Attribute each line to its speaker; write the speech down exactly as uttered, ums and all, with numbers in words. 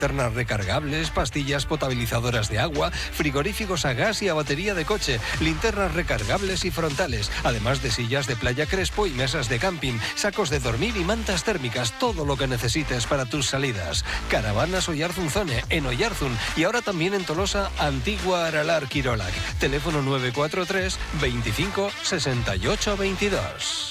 Speaker 1: Linternas recargables, pastillas potabilizadoras de agua, frigoríficos a gas y a batería de coche, linternas recargables y frontales, además de sillas de playa Crespo y mesas de camping, sacos de dormir y mantas térmicas, todo lo que necesites para tus salidas. Caravanas Oyarzunzone, en Oyarzun, y ahora también en Tolosa, Antigua Aralar Quirolac. Teléfono nueve cuatro tres, veinticinco, sesenta y ocho, veintidós.